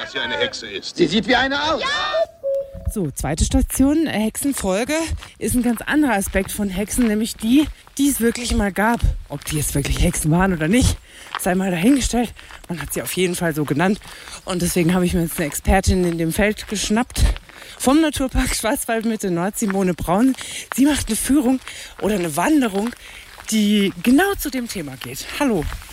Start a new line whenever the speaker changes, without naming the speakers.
dass sie eine Hexe ist.
Sie sieht wie eine aus. Ja!
So, zweite Station, Hexenfolge, ist ein ganz anderer Aspekt von Hexen, nämlich die es wirklich mal gab. Ob die jetzt wirklich Hexen waren oder nicht, sei mal dahingestellt. Man hat sie auf jeden Fall so genannt. Und deswegen habe ich mir jetzt eine Expertin in dem Feld geschnappt. Vom Naturpark Schwarzwaldmitte Nord, Simone Braun. Sie macht eine Führung oder eine Wanderung, die genau zu dem Thema geht. Hallo.